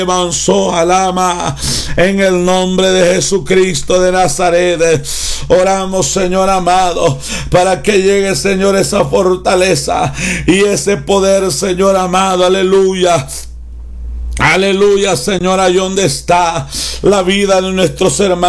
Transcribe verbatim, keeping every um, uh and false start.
Manso alama en el nombre de Jesucristo de Nazaret. Oramos, Señor amado, para que llegue, Señor, esa fortaleza y ese poder, Señor amado. Aleluya. Aleluya, Señor, ahí donde está la vida de nuestros hermanos.